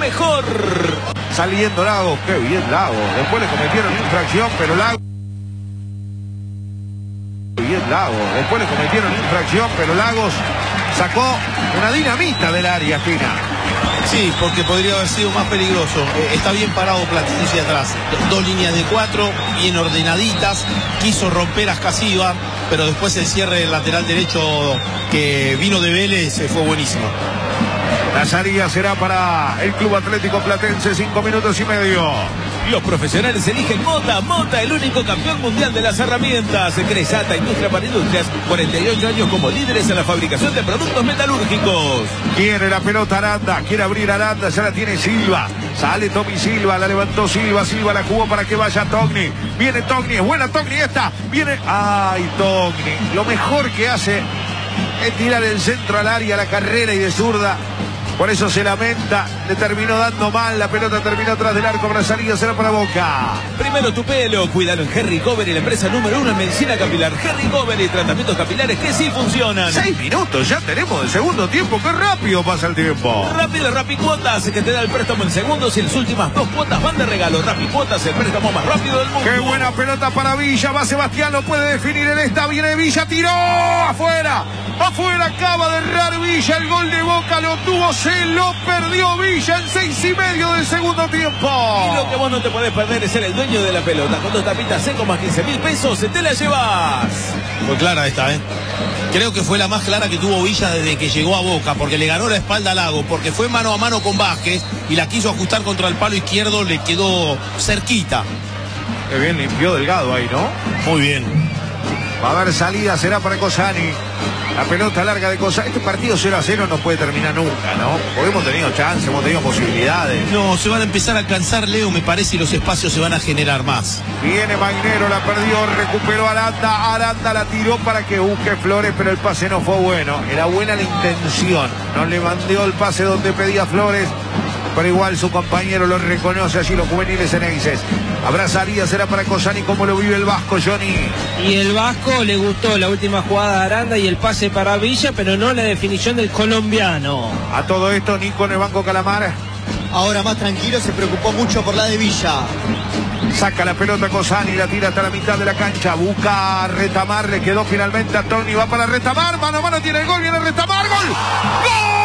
mejor. Saliendo Lagos, qué bien Lagos. Después le cometieron infracción, pero Lagos. Bien Lagos. Después le cometieron infracción, pero Lagos sacó una dinamita del área, Fina. Sí, porque podría haber sido más peligroso. Está bien parado Platense atrás. Dos líneas de 4, bien ordenaditas. Quiso romper a Ascasiba, pero después el cierre del lateral derecho que vino de Vélez fue buenísimo. La salida será para el Club Atlético Platense, 5 minutos y medio. Los profesionales eligen Mota. Mota, el único campeón mundial de las herramientas. Cresata, Industria para Industrias. 48 años como líderes en la fabricación de productos metalúrgicos. Quiere la pelota Aranda. Quiere abrir Aranda. Ya la tiene Silva. Sale Tommy Silva. La levantó Silva. Silva la jugó para que vaya Togni. Viene Togni. Es buena Togni esta. Viene. ¡Ay, Togni! Lo mejor que hace es tirar el centro al área, la carrera y de zurda. Por eso se lamenta, le terminó dando mal, la pelota terminó atrás del arco, para salida será para Boca. Primero tu pelo, cuídalo en Herry Cover, la empresa número 1 en medicina capilar. Herry Cover y tratamientos capilares que sí funcionan. 6 minutos, ya tenemos el segundo tiempo, qué rápido pasa el tiempo. Rápido Rapicuotas, que te da el préstamo en segundos y las últimas 2 cuotas van de regalo. Rapicuotas, el préstamo más rápido del mundo. Qué buena pelota para Villa, va Sebastián, lo puede definir en esta, viene Villa, tiró, afuera. Afuera acaba de errar Villa, el gol de Boca lo tuvo, se lo perdió Villa en 6:30 del segundo tiempo. Y lo que vos no te podés perder es ser el dueño de la pelota. Con 2 tapitas seco más 15.000 pesos, te la llevas. Fue clara esta, Creo que fue la más clara que tuvo Villa desde que llegó a Boca, porque le ganó la espalda a Lago, porque fue mano a mano con Vázquez y la quiso ajustar contra el palo izquierdo, le quedó cerquita. Qué bien limpió Delgado ahí, ¿no? Muy bien. Va a haber salida, será para Cosani. La pelota larga de Cosani. Este partido 0-0 no puede terminar nunca, ¿no? Porque hemos tenido chance, hemos tenido posibilidades. No, se van a empezar a cansar, Leo, me parece, y los espacios se van a generar más. Viene Magnero, la perdió, recuperó Aranda. Aranda la tiró para que busque Flores, pero el pase no fue bueno. Era buena la intención. No le mandó el pase donde pedía Flores, pero igual su compañero lo reconoce allí, los juveniles eneises. Habrá salida, será para Cosani. ¿Cómo lo vive el Vasco, Johnny? Y el Vasco le gustó la última jugada de Aranda y el pase para Villa, pero no la definición del colombiano. A todo esto, Nico en el banco Calamar. Ahora más tranquilo, se preocupó mucho por la de Villa. Saca la pelota Cosani, la tira hasta la mitad de la cancha. Busca a Retamar, le quedó finalmente a Tony. Va para Retamar, mano a mano tiene el gol, viene Retamar, ¡gol! ¡Gol!